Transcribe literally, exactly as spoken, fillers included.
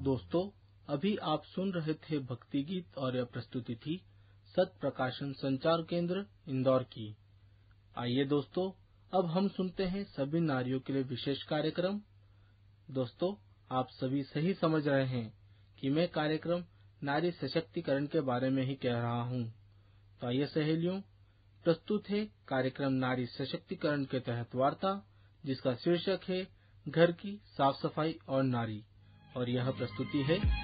दोस्तों, अभी आप सुन रहे थे भक्ति गीत और यह प्रस्तुति थी सत प्रकाशन संचार केंद्र इंदौर की। आइए दोस्तों, अब हम सुनते हैं सभी नारियों के लिए विशेष कार्यक्रम। दोस्तों, आप सभी सही समझ रहे हैं कि मैं कार्यक्रम नारी सशक्तिकरण के बारे में ही कह रहा हूँ। तो आइए सहेलियों, प्रस्तुत है कार्यक्रम नारी सशक्तिकरण के तहत वार्ता, जिसका शीर्षक है घर की साफ सफाई और नारी, और यह प्रस्तुति है